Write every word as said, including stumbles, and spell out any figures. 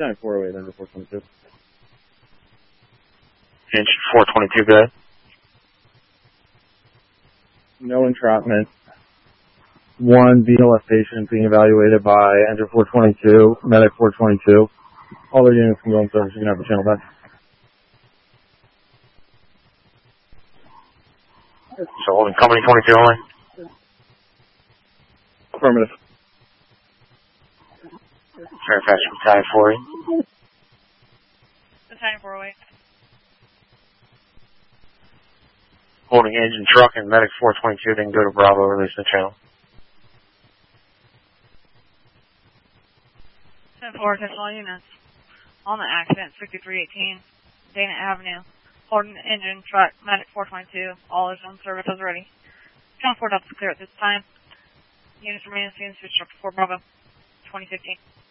ten four oh eight under four twenty-two. Engine four twenty-two, go ahead. No entrapment. One V L F patient being evaluated by engine four twenty-two, medic four twenty-two. All their units can go in service. You can have the channel back. So holding company twenty-two only? Affirmative. Very fast battalion four eight. Battalion four oh eight. Holding engine truck and medic four twenty-two, then go to Bravo, release the channel. ten four, attention all units. On the accident, sixty-three eighteen, Dana Avenue. Holding engine, truck, medic four twenty-two, all is on service as ready. Channel four is clear at this time. Units remain in scene, switch up to four Bravo, twenty fifteen.